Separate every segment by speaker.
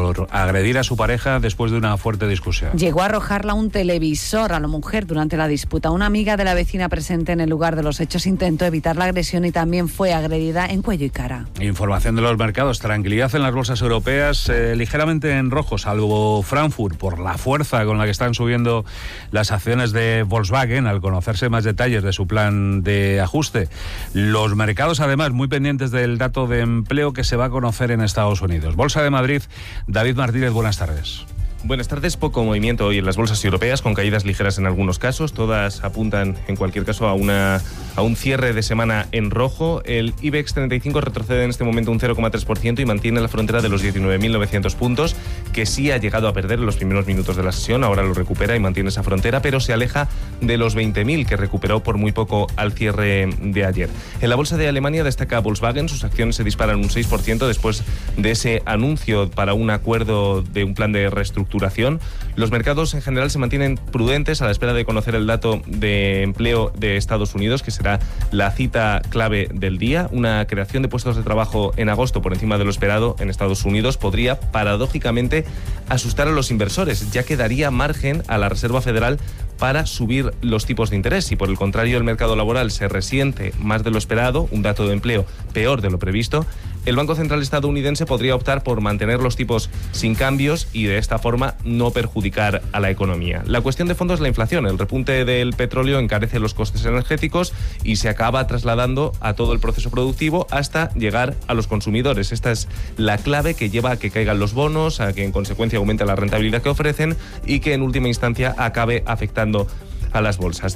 Speaker 1: por agredir a su pareja después de una fuerte discusión.
Speaker 2: Llegó a arrojarla un televisor a la mujer durante la disputa. Una amiga de la vecina presente en el lugar de los hechos intentó evitar la agresión y también fue agredida en cuello y cara.
Speaker 1: Información de los mercados. Tranquilidad en las bolsas europeas, ligeramente en rojo, salvo Frankfurt, por la fuerza con la que están subiendo las acciones de Volkswagen al conocerse más detalles de su plan de ajuste. Los mercados, además, muy pendientes del dato de empleo que se va a conocer en Estados Unidos. Bolsa de Madrid, David Martínez, buenas tardes.
Speaker 3: Buenas tardes. Poco movimiento hoy en las bolsas europeas, con caídas ligeras en algunos casos. Todas apuntan, en cualquier caso, a un cierre de semana en rojo. El IBEX 35 retrocede en este momento un 0,3% y mantiene la frontera de los 19.900 puntos, que sí ha llegado a perder en los primeros minutos de la sesión. Ahora lo recupera y mantiene esa frontera, pero se aleja de los 20.000, que recuperó por muy poco al cierre de ayer. En la bolsa de Alemania destaca Volkswagen. Sus acciones se disparan un 6% después de ese anuncio para un acuerdo de un plan de reestructuración. Los mercados en general se mantienen prudentes a la espera de conocer el dato de empleo de Estados Unidos, que será la cita clave del día. Una creación de puestos de trabajo en agosto por encima de lo esperado en Estados Unidos podría, paradójicamente, asustar a los inversores, ya que daría margen a la Reserva Federal para subir los tipos de interés. Si por el contrario el mercado laboral se resiente más de lo esperado, un dato de empleo peor de lo previsto, el Banco Central estadounidense podría optar por mantener los tipos sin cambios y de esta forma no perjudicar a la economía. La cuestión de fondo es la inflación. El repunte del petróleo encarece los costes energéticos y se acaba trasladando a todo el proceso productivo hasta llegar a los consumidores. Esta es la clave que lleva a que caigan los bonos, a que en consecuencia aumente la rentabilidad que ofrecen y que en última instancia acabe afectando a las bolsas.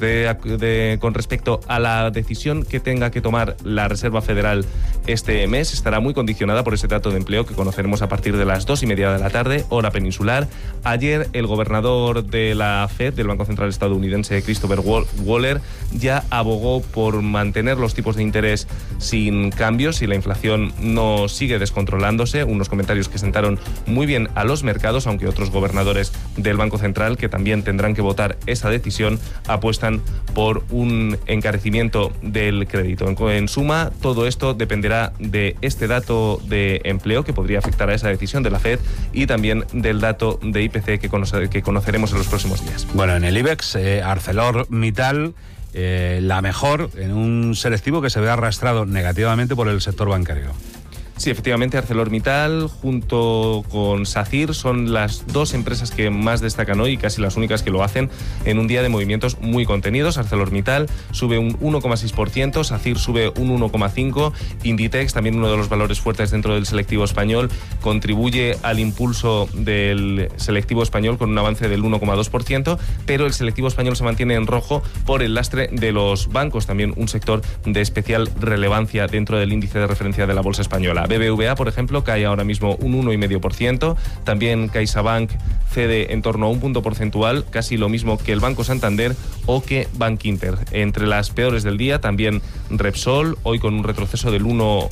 Speaker 3: Con respecto a la decisión que tenga que tomar la Reserva Federal este mes, estará muy condicionada por ese dato de empleo que conoceremos a partir de las 2:30 de la tarde, hora peninsular. Ayer el gobernador de la Fed, del Banco Central estadounidense, Christopher Waller, ya abogó por mantener los tipos de interés sin cambios si la inflación no sigue descontrolándose. Unos comentarios que sentaron muy bien a los mercados, aunque otros gobernadores del Banco Central, que también tendrán que votar esa decisión, apuestan por un encarecimiento del crédito. En suma, todo esto dependerá de este dato de empleo que podría afectar a esa decisión de la Fed y también del dato de IPC que conoceremos en los próximos días.
Speaker 1: Bueno, en el IBEX, ArcelorMittal, la mejor en un selectivo que se ve arrastrado negativamente por el sector bancario.
Speaker 3: Sí, efectivamente, ArcelorMittal junto con SACIR son las dos empresas que más destacan hoy y casi las únicas que lo hacen en un día de movimientos muy contenidos. ArcelorMittal sube un 1,6%, SACIR sube un 1,5%, Inditex, también uno de los valores fuertes dentro del selectivo español, contribuye al impulso del selectivo español con un avance del 1,2%, pero el selectivo español se mantiene en rojo por el lastre de los bancos, también un sector de especial relevancia dentro del índice de referencia de la bolsa española. BBVA, por ejemplo, cae ahora mismo un 1,5%. También CaixaBank cede en torno a un punto porcentual, casi lo mismo que el Banco Santander o que Bankinter. Entre las peores del día, también Repsol, hoy con un retroceso del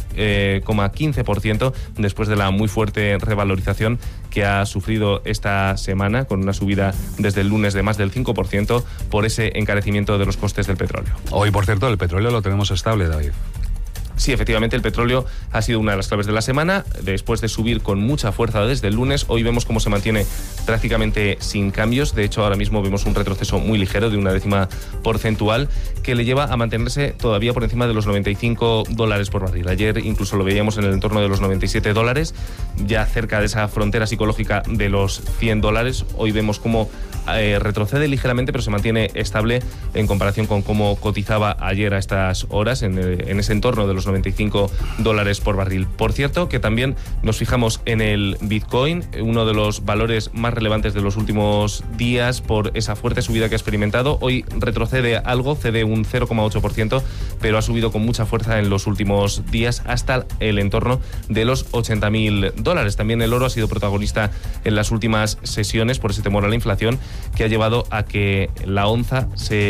Speaker 3: 1,15% después de la muy fuerte revalorización que ha sufrido esta semana, con una subida desde el lunes de más del 5% por ese encarecimiento de los costes del petróleo.
Speaker 1: Hoy, por cierto, el petróleo lo tenemos estable, David.
Speaker 3: Sí, efectivamente, el petróleo ha sido una de las claves de la semana. Después de subir con mucha fuerza desde el lunes, hoy vemos cómo se mantiene prácticamente sin cambios. De hecho, ahora mismo vemos un retroceso muy ligero de una décima porcentual que le lleva a mantenerse todavía por encima de los $95 por barril. Ayer incluso lo veíamos en el entorno de los $97, ya cerca de esa frontera psicológica de los $100. Hoy vemos cómo retrocede ligeramente, pero se mantiene estable en comparación con cómo cotizaba ayer a estas horas, en ese entorno de los $95 por barril. Por cierto, que también nos fijamos en el Bitcoin, uno de los valores más relevantes de los últimos días por esa fuerte subida que ha experimentado. Hoy retrocede algo, cede un 0,8%, pero ha subido con mucha fuerza en los últimos días hasta el entorno de los $80.000. También el oro ha sido protagonista en las últimas sesiones por ese temor a la inflación que ha llevado a que la onza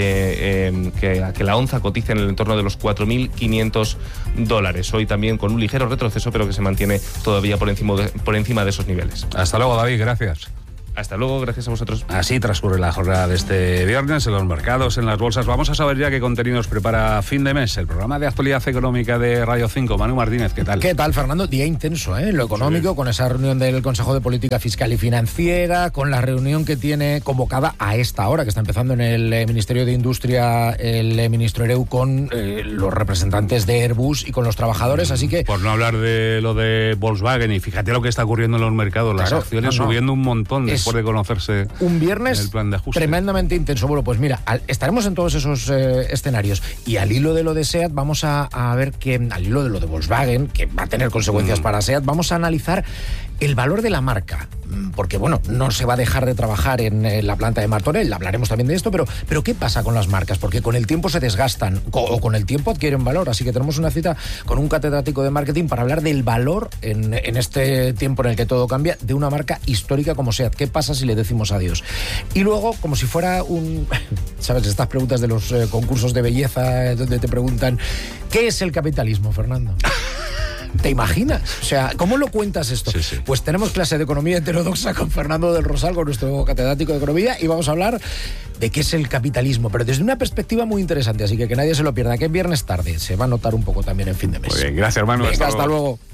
Speaker 3: cotice en el entorno de los $4.500. Hoy también con un ligero retroceso, pero que se mantiene todavía por encima de esos niveles.
Speaker 1: Hasta luego, David, gracias.
Speaker 3: Hasta luego, gracias a vosotros.
Speaker 1: Así transcurre la jornada de este viernes en los mercados, en las bolsas. Vamos a saber ya qué contenidos prepara fin de mes el programa de actualidad económica de Radio 5. Manu Martínez, ¿qué tal?
Speaker 4: ¿Qué tal, Fernando? Día intenso, ¿eh? Lo económico, sí, con esa reunión del Consejo de Política Fiscal y Financiera, con la reunión que tiene convocada a esta hora, que está empezando en el Ministerio de Industria, el ministro Ereu, con los representantes de Airbus y con los trabajadores, así que...
Speaker 1: Por no hablar de lo de Volkswagen, y fíjate lo que está ocurriendo en los mercados, las acciones subiendo un montón después de conocerse
Speaker 4: un viernes
Speaker 1: el plan de ajuste.
Speaker 4: Tremendamente intenso. Bueno, pues mira, estaremos en todos esos escenarios, y al hilo de lo de SEAT vamos a ver que, al hilo de lo de Volkswagen, que va a tener consecuencias para SEAT, vamos a analizar el valor de la marca, porque bueno, no se va a dejar de trabajar en la planta de Martorell, hablaremos también de esto, pero ¿qué pasa con las marcas? Porque con el tiempo se desgastan, o con el tiempo adquieren valor, así que tenemos una cita con un catedrático de marketing para hablar del valor en este tiempo en el que todo cambia, de una marca histórica como SEAT. ¿Qué pasa si le decimos adiós? Y luego, como si fuera ¿sabes? Estas preguntas de los concursos de belleza, donde te preguntan, ¿qué es el capitalismo, Fernando? ¿Te imaginas? O sea, ¿cómo lo cuentas esto?
Speaker 1: Sí.
Speaker 4: Pues tenemos clase de economía heterodoxa con Fernando del Rosal, con nuestro catedrático de economía, y vamos a hablar de qué es el capitalismo, pero desde una perspectiva muy interesante, así que nadie se lo pierda, que viernes tarde se va a notar un poco también en fin de mes.
Speaker 1: Muy bien, gracias, hermano.
Speaker 4: Venga, hasta luego.